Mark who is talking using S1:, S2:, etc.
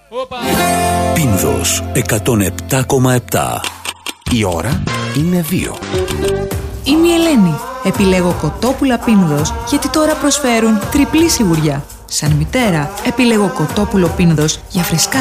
S1: Πίνδος 107,7. Η ώρα είναι 2.
S2: Είμαι η Ελένη. Επιλέγω κοτόπουλα Πίνδος γιατί τώρα προσφέρουν τριπλή σιγουριά. Σαν μητέρα, επιλέγω κοτόπουλο Πίνδος για φρεσκά